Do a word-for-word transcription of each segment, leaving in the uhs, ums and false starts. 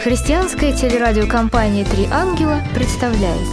Христианская телерадиокомпания «Три ангела» представляет.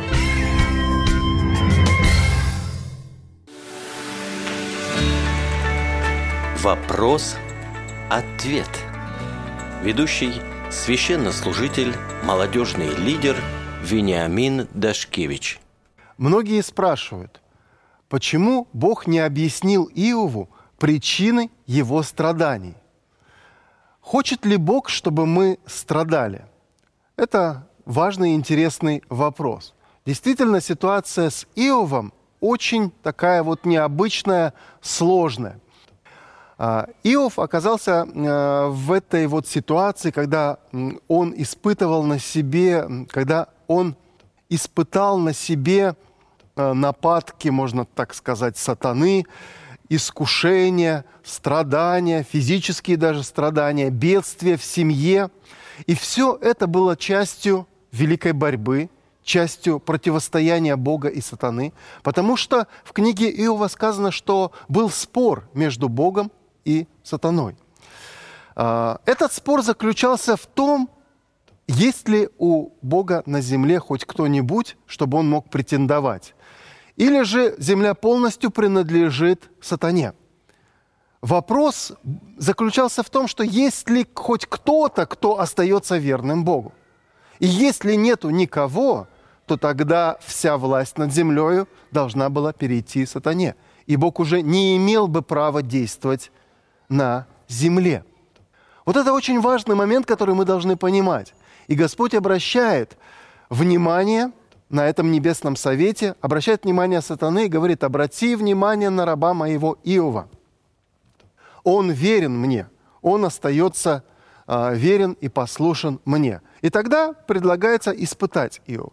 Вопрос-ответ. Ведущий священнослужитель, молодежный лидер Вениамин Дашкевич. Многие спрашивают, почему Бог не объяснил Иову причины его страданий? Хочет ли Бог, чтобы мы страдали? Это важный и интересный вопрос. Действительно, ситуация с Иовом очень такая вот необычная, сложная. Иов оказался в этой вот ситуации, когда он испытывал на себе, когда он испытал на себе нападки, можно так сказать, сатаны, искушения, страдания, физические даже страдания, бедствия в семье. И все это было частью великой борьбы, частью противостояния Бога и сатаны, потому что в книге Иова сказано, что был спор между Богом и сатаной. Этот спор заключался в том, есть ли у Бога на земле хоть кто-нибудь, чтобы он мог претендовать. Или же земля полностью принадлежит сатане. Вопрос заключался в том, что есть ли хоть кто-то, кто остается верным Богу. И если нету никого, то тогда вся власть над землею должна была перейти сатане. И Бог уже не имел бы права действовать на земле. Вот это очень важный момент, который мы должны понимать. И Господь обращает внимание на этом небесном совете, обращает внимание сатаны и говорит: обрати внимание на раба моего Иова. Он верен мне, он остается э, верен и послушен мне. И тогда предлагается испытать Иова.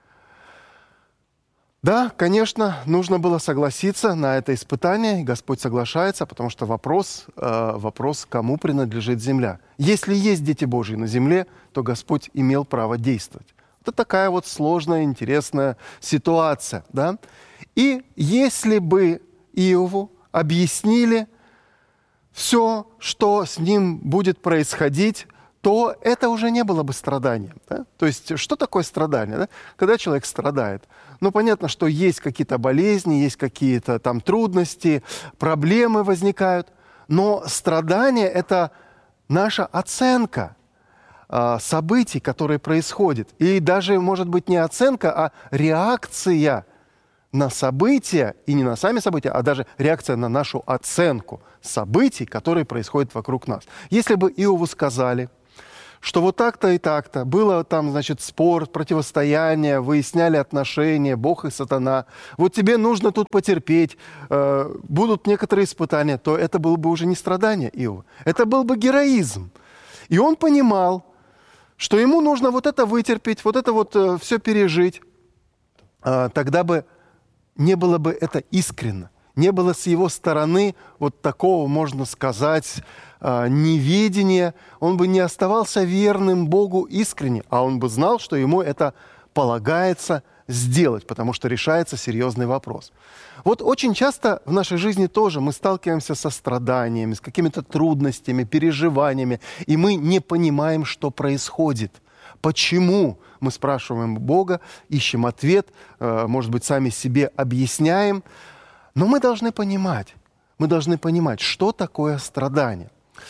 Да, конечно, нужно было согласиться на это испытание, и Господь соглашается, потому что вопрос, э, вопрос, кому принадлежит земля. Если есть дети Божьи на земле, то Господь имел право действовать. Это такая вот сложная, интересная ситуация. Да? И если бы Иову объяснили все, что с ним будет происходить, то это уже не было бы страданием. Да? То есть что такое страдание? Да? Когда человек страдает, ну понятно, что есть какие-то болезни, есть какие-то там трудности, проблемы возникают, но страдание – это наша оценка событий, которые происходят. И даже, может быть, не оценка, а реакция на события, и не на сами события, а даже реакция на нашу оценку событий, которые происходят вокруг нас. Если бы Иову сказали, что вот так-то и так-то, было там, значит, спор, противостояние, выясняли отношения, Бог и сатана, вот тебе нужно тут потерпеть, э, будут некоторые испытания, то это было бы уже не страдание Иова, это был бы героизм. И он понимал, что ему нужно вот это вытерпеть, вот это вот э, все пережить. Э, тогда бы не было бы это искренно, не было с его стороны вот такого, можно сказать, э, неведения. Он бы не оставался верным Богу искренне, а он бы знал, что ему это полагается сделать, потому что решается серьезный вопрос. Вот очень часто в нашей жизни тоже мы сталкиваемся со страданиями, с какими-то трудностями, переживаниями, и мы не понимаем, что происходит. Почему? Мы спрашиваем Бога, ищем ответ, может быть, сами себе объясняем. Но мы должны понимать, мы должны понимать, что такое страдание.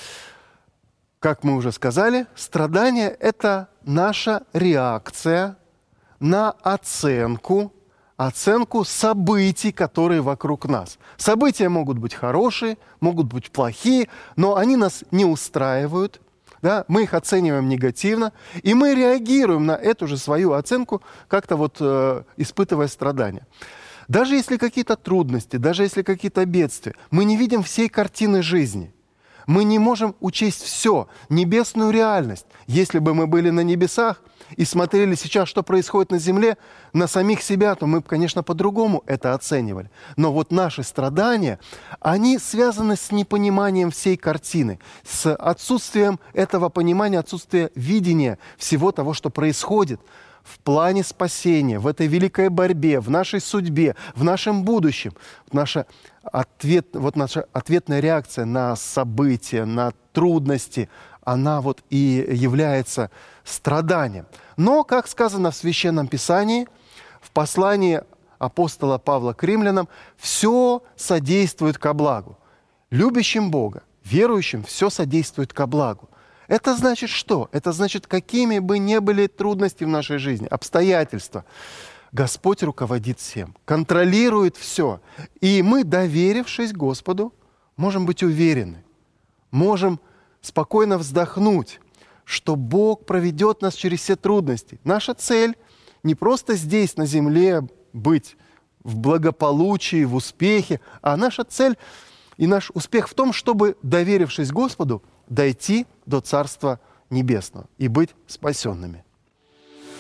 Как мы уже сказали, страдание – это наша реакция на оценку, оценку событий, которые вокруг нас. События могут быть хорошие, могут быть плохие, но они нас не устраивают. Да? Мы их оцениваем негативно, и мы реагируем на эту же свою оценку, как-то вот э, испытывая страдания. Даже если какие-то трудности, даже если какие-то бедствия, мы не видим всей картины жизни. Мы не можем учесть все, небесную реальность. Если бы мы были на небесах и смотрели сейчас, что происходит на земле, на самих себя, то мы бы, конечно, по-другому это оценивали. Но вот наши страдания, они связаны с непониманием всей картины, с отсутствием этого понимания, отсутствием видения всего того, что происходит в плане спасения, в этой великой борьбе, в нашей судьбе, в нашем будущем. Наша, ответ, вот наша ответная реакция на события, на трудности, она вот и является страданием. Но, как сказано в Священном Писании, в послании апостола Павла к римлянам, все содействует ко благу. Любящим Бога, верующим, все содействует ко благу. Это значит что? Это значит, какими бы ни были трудности в нашей жизни, обстоятельства, Господь руководит всем, контролирует все. И мы, доверившись Господу, можем быть уверены, можем спокойно вздохнуть, что Бог проведет нас через все трудности. Наша цель не просто здесь, на земле, быть в благополучии, в успехе, а наша цель и наш успех в том, чтобы, доверившись Господу, дойти до Царства Небесного и быть спасенными.